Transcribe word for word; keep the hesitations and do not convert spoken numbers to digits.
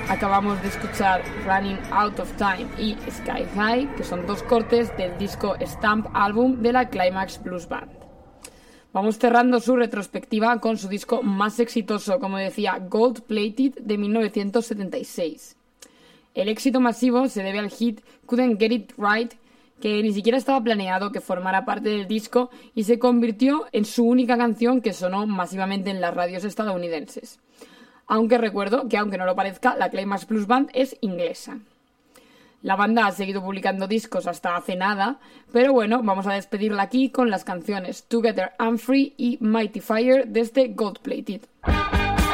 Acabamos de escuchar Running Out of Time y Sky High, que son dos cortes del disco Stamp Album de la Climax Blues Band. Vamos cerrando su retrospectiva con su disco más exitoso, como decía, Gold Plated, de mil novecientos setenta y seis. El éxito masivo se debe al hit Couldn't Get It Right, que ni siquiera estaba planeado que formara parte del disco y se convirtió en su única canción que sonó masivamente en las radios estadounidenses. Aunque recuerdo que, aunque no lo parezca, la Climax Blues Band es inglesa. La banda ha seguido publicando discos hasta hace nada, pero bueno, vamos a despedirla aquí con las canciones Together and Free y Mighty Fire desde Gold Plated.